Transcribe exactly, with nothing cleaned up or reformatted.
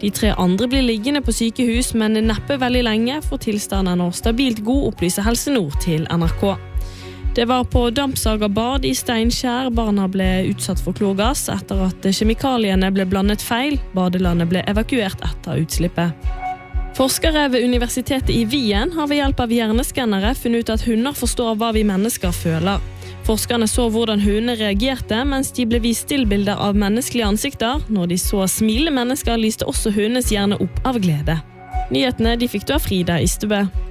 De tre andre blir liggende på sykehus, men neppe veldig lenge, for tilstanden er nå stabilt god, opplyser Helse Nord til N R K. Det var på Dampsager bad i Steinkjer. Barna ble utsatt for klorgass etter at kjemikaliene ble blandet feil. Badelandet ble evakuert etter utslippet. Forskere ved Universitetet i Wien har ved hjelp av hjerneskannere funnet ut at hunder forstår hva vi mennesker føler. Forskerne så hvordan hundene reagerte mens de ble vist stillbilder av menneskelige ansikter. Når de så smilende mennesker, lyste også hundenes hjerne opp av glede. Nyhetene de fikk du av Frida Ystebø.